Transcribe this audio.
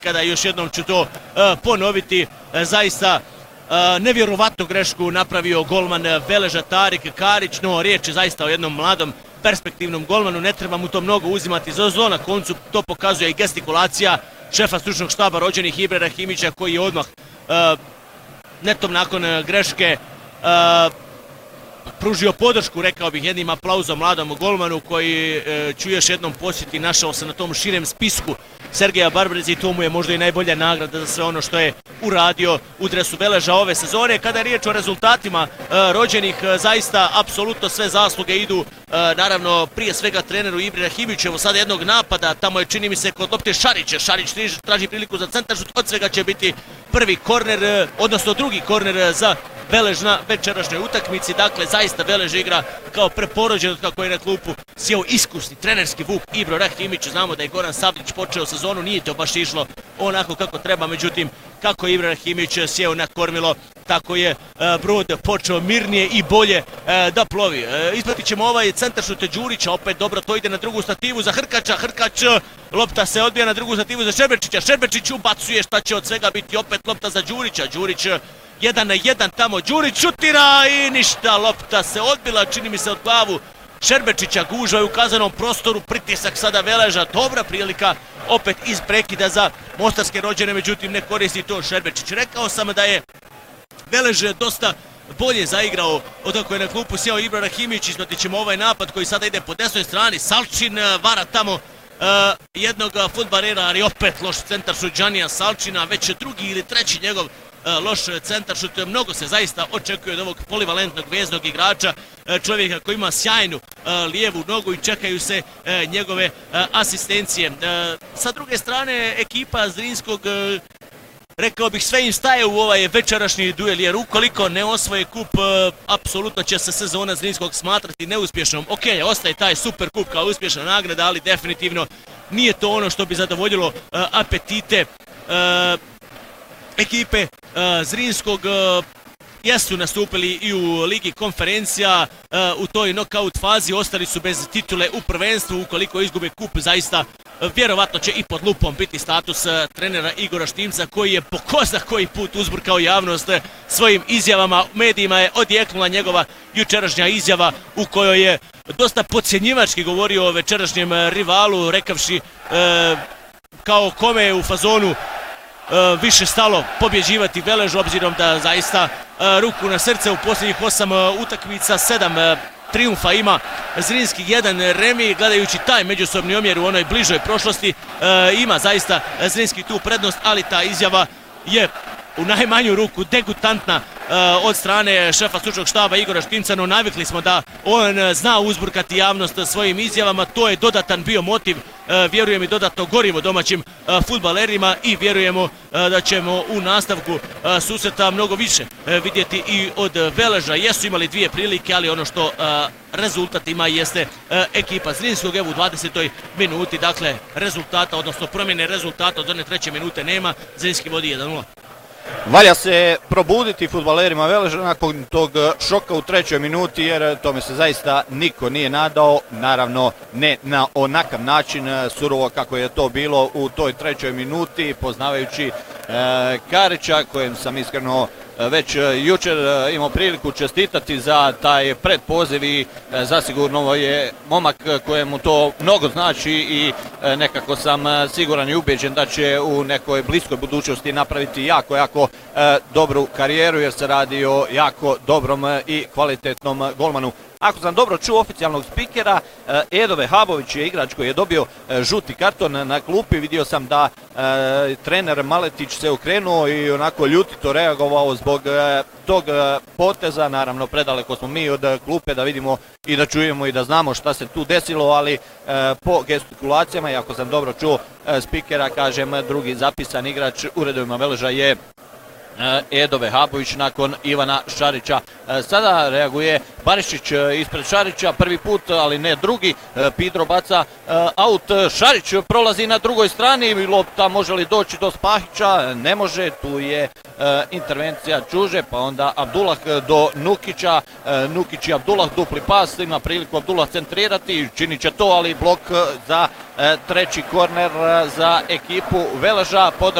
nikada, još jednom ću to ponoviti, zaista nevjerovatnu grešku napravio golman Veleža Tarik Karić, no riječ je zaista o jednom mladom perspektivnom golmanu, ne treba mu to mnogo uzimati za zlo, na koncu to pokazuje i gestikulacija šefa stručnog štaba rođenih Ibre Rahimića, koji je odmah netom nakon greške pružio podršku, rekao bih, jednim aplauzom mladom golmanu koji ću još jednom posjetiti, našao se na tom širem spisku Sergeja Barbareza i to mu je možda i najbolja nagrada za sve ono što je uradio u dresu Veleža ove sezone. Kada je riječ o rezultatima rođenih, zaista apsolutno sve zasluge idu naravno prije svega treneru Ibri Rahimiću. Evo sada jednog napada, tamo je čini mi se kod lopte Šarić traži priliku za centaršut, od svega će biti prvi korner, odnosno drugi korner za Velež na večerašnjoj utakmici. Dakle, zaista Velež igra kao preporođen od kako je na klupu sjeo iskusni trenerski vuk Ibro Rahimić. Znamo da je Goran Sablić počeo sezonu, nije to baš išlo onako kako treba, međutim kako je Ibro Rahimić sjeo na kormilo, tako je brod počeo mirnije i bolje da plovi. Ispratit ćemo ovaj centaršut Đurića, opet dobro, to ide na drugu stativu za Hrkača, Hrkač, lopta se odbija na drugu stativu za Šerbečića, Šerbečić ubacuje, šta će od svega biti, opet lopta za Đurića, Đurić 1-1 tamo, Đurić šutira i ništa, lopta se odbila, čini mi se od glavu Šerbečića, gužva je u kazanom prostoru, pritisak sada Veleža, dobra prilika opet iz prekida za mostarske rođene, međutim ne koristi to Šerbečić. Rekao sam da je Velež dosta bolje zaigrao od kako je na klupu sjeo Ibra Rahimić. Ispratit ćemo ovaj napad koji sada ide po desnoj strani, Salčin vara tamo jednog fudbalera, ali opet loš centaršut Džanija Salčina, već drugi ili treći njegov loš centaršut. Mnogo se zaista očekuje od ovog polivalentnog veznog igrača, čovjeka koji ima sjajnu lijevu nogu i čekaju se njegove asistencije. Sa druge strane, ekipa Zrinskog, rekao bih, sve im staje u ovaj večerašnji duel, jer ukoliko ne osvoje kup, apsolutno će se sezona Zrinskog smatrati neuspješnom. Ok, ostaje taj super kup kao uspješna nagrada, ali definitivno nije to ono što bi zadovoljilo apetite ekipe Zrinskog. Jesu nastupili i u Ligi konferencija, u toj knockout fazi ostali su bez titule u prvenstvu. Ukoliko izgube kup, zaista vjerovatno će i pod lupom biti status trenera Igora Štimca, koji je po ko zna koji put uzburkao javnost svojim izjavama. U medijima je odjeknula njegova jučerašnja izjava u kojoj je dosta podcjenjivački govorio o večerašnjem rivalu, rekavši kao kome je u fazonu više stalo pobjeđivati Velež, obzirom da zaista ruku na srce u posljednjih 8 utakmica 7 triumfa ima Zrinski, 1 remi. Gledajući taj međusobni omjer u onoj bližoj prošlosti, ima zaista Zrinski tu prednost, ali ta izjava je u najmanju ruku degutantna od strane šefa stručnog štaba Igora Štimca, no navikli smo da on zna uzburkati javnost svojim izjavama. To je dodatan bio motiv, vjerujem, i dodatno gorivo domaćim fudbalerima i vjerujemo da ćemo u nastavku susreta mnogo više vidjeti i od Veleža. Jesu imali 2 prilike, ali ono što rezultat ima jeste ekipa Zrinskog. Evo u 20. minuti, dakle, rezultata, odnosno promjene rezultata od one 3. minute nema, Zrinski vodi 1-0. Valja se probuditi fudbalerima Veleža nakon tog šoka u 3. minuti, jer tome se zaista niko nije nadao, naravno ne na onakav način surovo kako je to bilo u toj 3. minuti, poznavajući Karića, kojem sam iskreno već jučer imao priliku čestitati za taj predpoziv i zasigurno je momak kojemu to mnogo znači i nekako sam siguran i ubeđen da će u nekoj bliskoj budućnosti napraviti jako dobru karijeru, jer se radi o jako dobrom i kvalitetnom golmanu. Ako sam dobro čuo oficijalnog spikera, Edo Vehabović je igrač koji je dobio žuti karton na klupi. Vidio sam da trener Maletić se okrenuo i onako ljutito reagovao zbog tog poteza. Naravno, predaleko smo mi od klupe da vidimo i da čujemo i da znamo šta se tu desilo, ali po gestikulacijama, i ako sam dobro čuo spikera, kažem, drugi zapisan igrač u redovima Veleža je Edo Vehabović nakon Ivana Šarića. Sada reaguje Barišić ispred Šarića, prvi put, ali ne drugi. Pidro baca aut, Šarić prolazi na drugoj strani, lopta može li doći do Spahića? Ne može, tu je intervencija Čuže, pa onda Abdullah do Nukića. Nukić i Abdullah, dupli pas, ima priliku Abdullah centrirati, činit će to, ali blok za treći korner za ekipu Veleža.